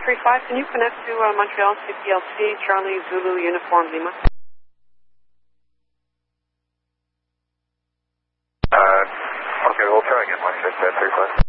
1035, can you connect to Montreal CPLC, Charlie Zulu Uniform Lima? Okay, we'll try again, Mike 1035.